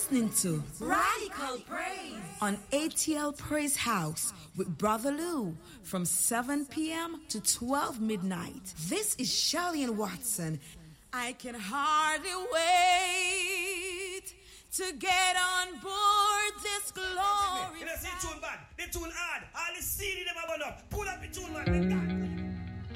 listening to Radical Praise on ATL Praise House with Brother Lou from 7 p.m. to 12 midnight. This is Shelley and Watson. I can hardly wait to get on board this glory. You know, see tune bad. The tune hard. All the CD them have enough. Pull up the tune, man.